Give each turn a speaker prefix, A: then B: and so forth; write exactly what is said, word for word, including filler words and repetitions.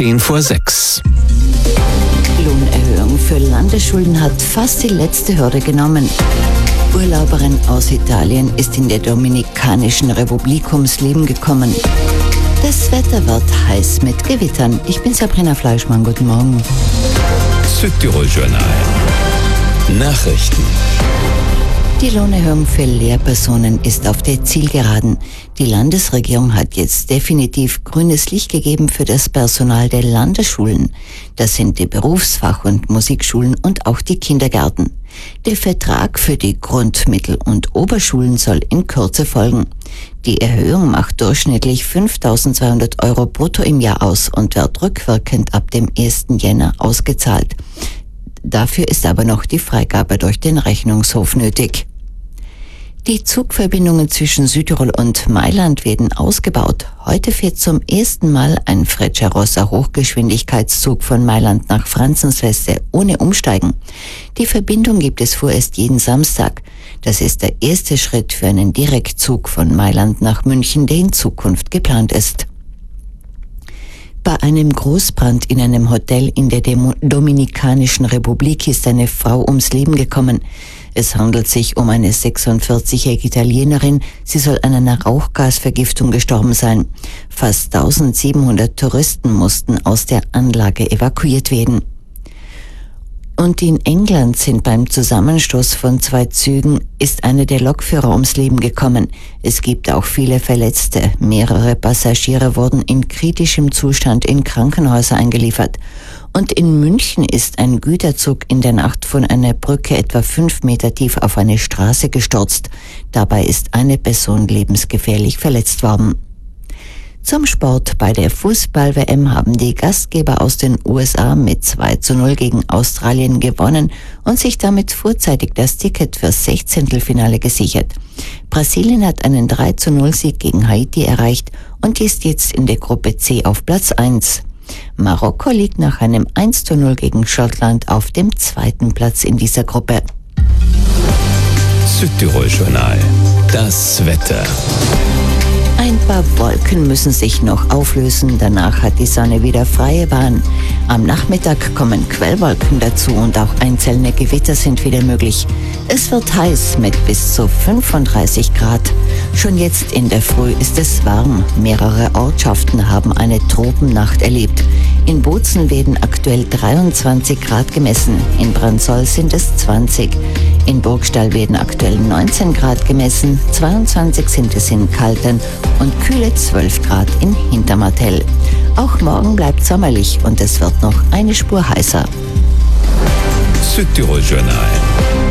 A: zehn vor sechs.
B: Lohnerhöhung für Landesschulen hat fast die letzte Hürde genommen. Urlauberin aus Italien ist in der Dominikanischen Republik ums Leben gekommen. Das Wetter wird heiß mit Gewittern. Ich bin Sabrina Fleischmann, guten Morgen.
A: Südtirol Journal. Nachrichten.
B: Die Lohnerhöhung für Lehrpersonen ist auf der Zielgeraden. Die Landesregierung hat jetzt definitiv grünes Licht gegeben für das Personal der Landesschulen. Das sind die Berufsfach- und Musikschulen und auch die Kindergärten. Der Vertrag für die Grund-, Mittel- und Oberschulen soll in Kürze folgen. Die Erhöhung macht durchschnittlich fünftausendzweihundert Euro brutto im Jahr aus und wird rückwirkend ab dem ersten Jänner ausgezahlt. Dafür ist aber noch die Freigabe durch den Rechnungshof nötig. Die Zugverbindungen zwischen Südtirol und Mailand werden ausgebaut. Heute fährt zum ersten Mal ein Frecciarossa Hochgeschwindigkeitszug von Mailand nach Franzenslesse ohne Umsteigen. Die Verbindung gibt es vorerst jeden Samstag. Das ist der erste Schritt für einen Direktzug von Mailand nach München, der in Zukunft geplant ist. Bei einem Großbrand in einem Hotel in der Demo- Dominikanischen Republik ist eine Frau ums Leben gekommen. Es handelt sich um eine sechsundvierzigjährige Italienerin. Sie soll an einer Rauchgasvergiftung gestorben sein. Fast eintausendsiebenhundert Touristen mussten aus der Anlage evakuiert werden. Und in England sind beim Zusammenstoß von zwei Zügen ist einer der Lokführer ums Leben gekommen. Es gibt auch viele Verletzte. Mehrere Passagiere wurden in kritischem Zustand in Krankenhäuser eingeliefert. Und in München ist ein Güterzug in der Nacht von einer Brücke etwa fünf Meter tief auf eine Straße gestürzt. Dabei ist eine Person lebensgefährlich verletzt worden. Zum Sport. Bei der Fußball-W M haben die Gastgeber aus den U S A mit zwei zu null gegen Australien gewonnen und sich damit vorzeitig das Ticket fürs Sechzehntelfinale gesichert. Brasilien hat einen drei zu null Sieg gegen Haiti erreicht und ist jetzt in der Gruppe C auf Platz eins. Marokko liegt nach einem eins zu null gegen Schottland auf dem zweiten Platz in dieser Gruppe.
A: Südtirol Journal. Das Wetter.
B: Ein paar Wolken müssen sich noch auflösen, danach hat die Sonne wieder freie Bahn. Am Nachmittag kommen Quellwolken dazu und auch einzelne Gewitter sind wieder möglich. Es wird heiß mit bis zu fünfunddreißig Grad. Schon jetzt in der Früh ist es warm. Mehrere Ortschaften haben eine Tropennacht erlebt. In Bozen werden aktuell dreiundzwanzig Grad gemessen, in Bransoll sind es zwanzig. In Burgstall werden aktuell neunzehn Grad gemessen, zweiundzwanzig sind es in Kaltern und kühle zwölf Grad in Hintermartell. Auch morgen bleibt sommerlich und es wird noch eine Spur heißer.
A: Südtirol Journal.